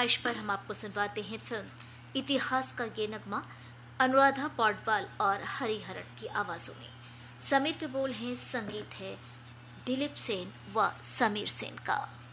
फरमाइश पर हम आपको सुनवाते हैं फिल्म इतिहास का ये नगमा, अनुराधा पौडवाल और हरिहरन की आवाज़ों में। समीर के बोल हैं, संगीत है दिलीप सेन व समीर सेन का।